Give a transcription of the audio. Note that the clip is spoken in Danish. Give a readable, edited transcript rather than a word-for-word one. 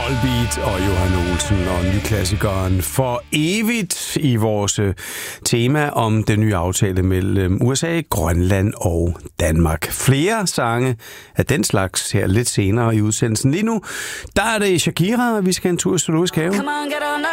Volbeat og Johan Olsen og nyklassikeren For Evigt i vores tema om den nye aftale mellem USA, Grønland og Danmark. Flere sange af den slags her lidt senere i udsendelsen. Lige nu, der er det Shakira, og vi skal en tur i Zoologisk Have.